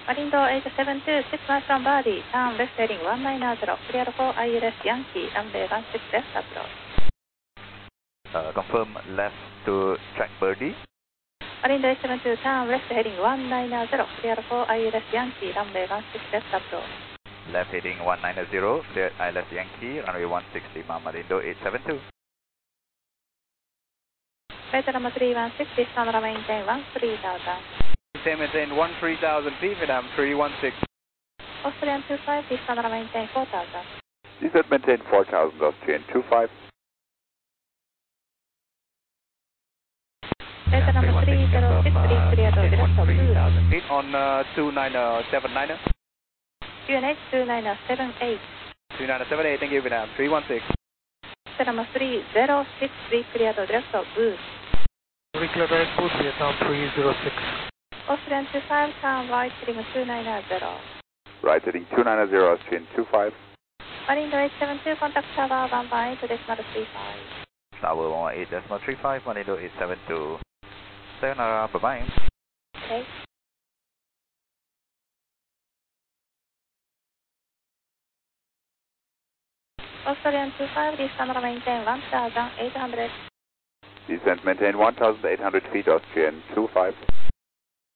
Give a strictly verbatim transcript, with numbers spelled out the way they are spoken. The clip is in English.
Marindo eight seven two, six miles from Birdie, turn left heading one nine zero, clear for I L S Yankee, runway one six left approach. Uh, confirm left to track Birdie. Marindo eight seven two, turn left heading one nine zero, clear for I L S Yankee, runway one six left approach. Left heading one nine zero, clear I L S Yankee, runway one six Lima, Marindo eight seven two. Flight number three one six, descend maintain one three thousand. Maintain one three thousand feet, Vietnam three one six. Austrian two five, descend maintain four thousand. Descent maintain four thousand, Austrian two five. Flight number three zero six, three clear to direct of three thousand feet on uh, two nine seven nine. Q N H two nine seven eight. two nine seven eight, thank you, Vietnam three one six. Flight number three zero six, three clear to direct of boost. three clear direct boost, Vietnam three zero six. Austrian two five, turn right heading two nine zero. Right heading two nine zero, Austrian two five. Marindo eight seven two, contact tower one one eight decimal three five. Tower one one eight decimal three five, Marindo eight seven two. Sayonara, bye-bye. Okay. Australian two five, descend maintain one thousand eight hundred. Descent maintain one thousand eight hundred feet, Austrian two five.